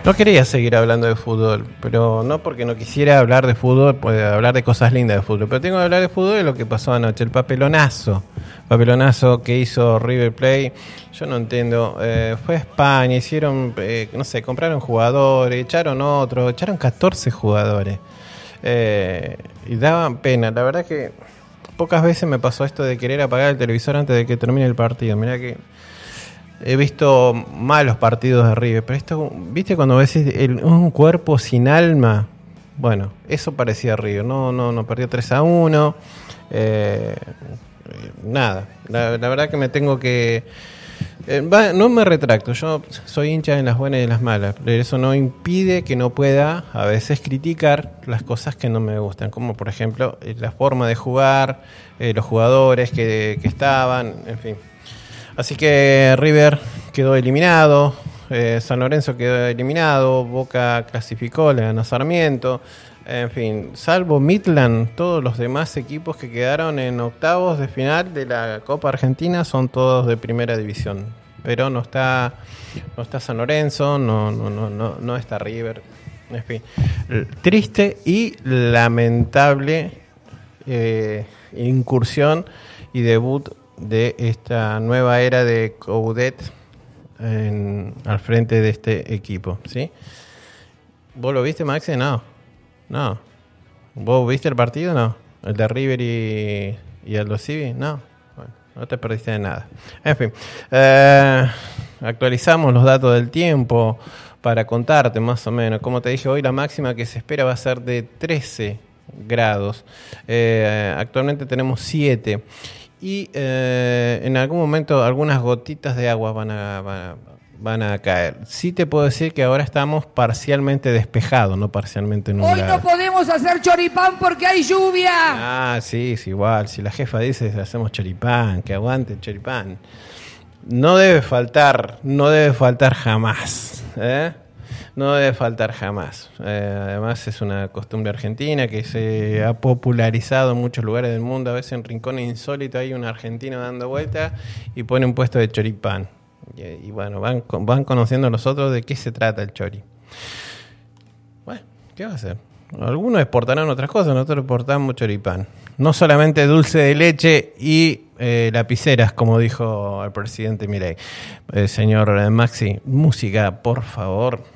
No quería seguir hablando de fútbol, pero no porque no quisiera hablar de fútbol, puede hablar de cosas lindas de fútbol, pero tengo que hablar de fútbol de lo que pasó anoche, el papelonazo que hizo River Plate. Yo no entiendo, fue a España, hicieron, no sé, compraron jugadores, echaron 14 jugadores, y daban pena. La verdad que pocas veces me pasó esto de querer apagar el televisor antes de que termine el partido. Mirá que he visto malos partidos de River, pero esto, ¿viste cuando ves un cuerpo sin alma? Bueno, eso parecía River. No perdió 3-1. Nada, la verdad que me tengo que... no me retracto, yo soy hincha en las buenas y en las malas, pero eso no impide que no pueda a veces criticar las cosas que no me gustan, como por ejemplo la forma de jugar, los jugadores que estaban, en fin. Así que River quedó eliminado, San Lorenzo quedó eliminado, Boca clasificó, le ganó Sarmiento, en fin, salvo Midland, todos los demás equipos que quedaron en octavos de final de la Copa Argentina son todos de primera división, pero no está San Lorenzo, no está River, en fin, triste y lamentable incursión y debut de esta nueva era de Coudet al frente de este equipo, ¿sí? ¿Vos lo viste, Maxi? No. ¿Vos viste el partido? No. ¿El de River y Aldo Civi? No. Bueno, no te perdiste de nada. En fin, actualizamos los datos del tiempo para contarte más o menos. Como te dije, hoy la máxima que se espera va a ser de 13 grados. Actualmente tenemos 7. Y en algún momento algunas gotitas de agua van a caer. Sí te puedo decir que ahora estamos parcialmente despejados, no parcialmente nublados. Hoy no podemos hacer choripán porque hay lluvia. Ah, sí, es igual. Si la jefa dice hacemos choripán, que aguante el choripán. No debe faltar jamás, ¿eh? No debe faltar jamás. Además es una costumbre argentina que se ha popularizado en muchos lugares del mundo. A veces en rincones insólitos hay un argentino dando vuelta y pone un puesto de choripán. Y bueno, van conociendo los otros de qué se trata el chori. Bueno, ¿qué va a hacer? Algunos exportarán otras cosas, nosotros exportamos choripán. No solamente dulce de leche y lapiceras, como dijo el presidente Milei. Señor Maxi, música, por favor.